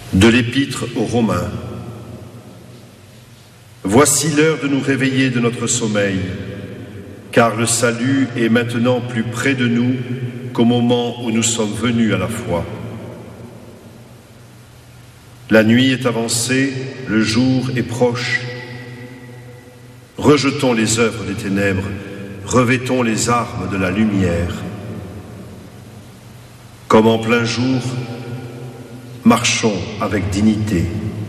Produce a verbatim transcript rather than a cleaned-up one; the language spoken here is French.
De l'Épître aux Romains. Voici l'heure de nous réveiller de notre sommeil, car le salut est maintenant plus près de nous qu'au moment où nous sommes venus à la foi. La nuit est avancée, le jour est proche. Rejetons les œuvres des ténèbres, revêtons les armes de la lumière. Comme en plein jour, marchons avec dignité.